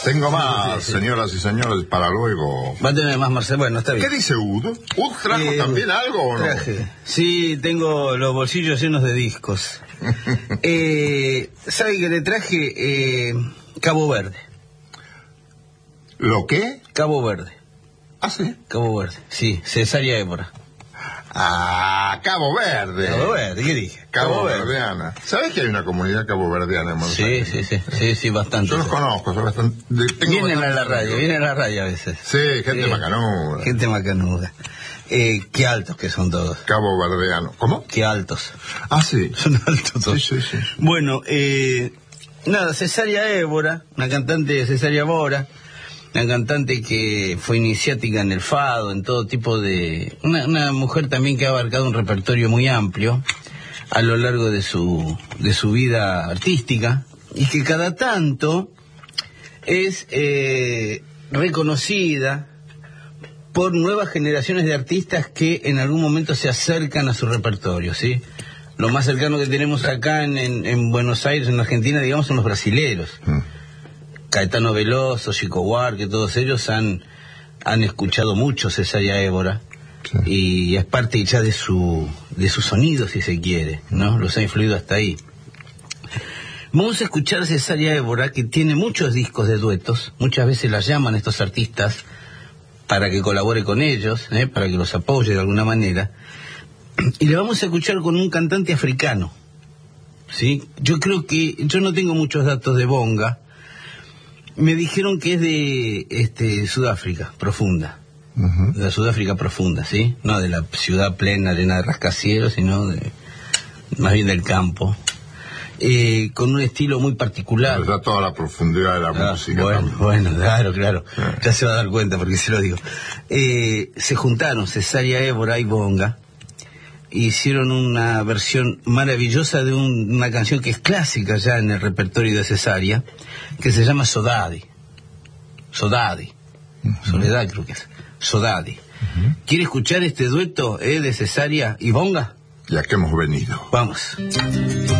Tengo más, señoras y señores, para luego. Va a tener más, Marcelo. Bueno, está bien. ¿Qué dice Udo? ¿Ud trajo también algo o no? Traje. Sí, tengo los bolsillos llenos de discos. ¿Sabe que le traje Cabo Verde? ¿Lo qué? Cabo Verde. ¿Ah, sí? Cabo Verde, sí, Cesárea Évora. Ah, Cabo Verde. Cabo Verde, ¿qué dije? Cabo Verdeana. ¿Sabes que hay una comunidad caboverdiana en Buenos Aires? Sí, bastante. Yo los conozco, son bastante... Vienen a la radio a veces. Sí, gente macanuda. Gente macanuda. Qué altos que son todos. Cabo Verdeano. ¿Cómo? Qué altos. Ah, sí. Son altos todos. Sí. Bueno, nada, Cesárea Évora, una cantante de Cesárea Évora, una cantante que fue iniciática en el fado, en todo tipo de... Una mujer también que ha abarcado un repertorio muy amplio a lo largo de su vida artística, y que cada tanto es reconocida por nuevas generaciones de artistas que en algún momento se acercan a su repertorio, ¿sí? Lo más cercano que tenemos acá en Buenos Aires, en Argentina, digamos, son los brasileros. Caetano Veloso, Chico Buarque, todos ellos han escuchado mucho Cesárea Évora, sí. Y es parte ya de su sonido, si se quiere, ¿no? Los ha influido hasta ahí. Vamos a escuchar Cesárea Évora, que tiene muchos discos de duetos. Muchas veces la llaman estos artistas para que colabore con ellos, para que los apoye de alguna manera. Y le vamos a escuchar con un cantante africano, ¿sí? Yo no tengo muchos datos de bonga. Me dijeron que es de Sudáfrica profunda. De la Sudáfrica profunda, ¿sí? No de la ciudad plena, llena de rascacielos, sino más bien del campo. Con un estilo muy particular. Nos da toda la profundidad de la música. Bueno, claro. Ya se va a dar cuenta porque se lo digo. Se juntaron Cesárea Évora y bonga. Hicieron una versión maravillosa de una canción que es clásica ya en el repertorio de Cesárea, que se llama Sodade. Soledad creo que es. Sodade. ¿Quiere escuchar este dueto de Cesárea y bonga? Ya que hemos venido. Vamos.